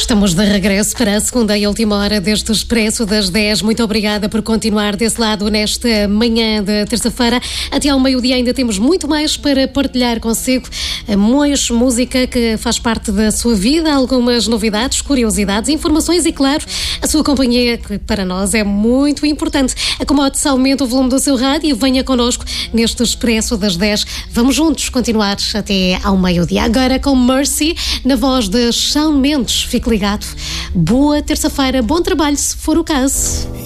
Estamos de regresso para a segunda e última hora deste Expresso das 10. Muito obrigada por continuar desse lado nesta manhã de terça-feira. Até ao meio-dia ainda temos muito mais para partilhar consigo. Mais música que faz parte da sua vida, algumas novidades, curiosidades, informações e, claro, a sua companhia, que para nós é muito importante. Acomode-se, aumente o volume do seu rádio e venha connosco neste Expresso das 10. Vamos juntos continuar até ao meio-dia. Agora com Mercy, na voz de Shawn Mendes. Fique ligado. Boa terça-feira, bom trabalho, se for o caso.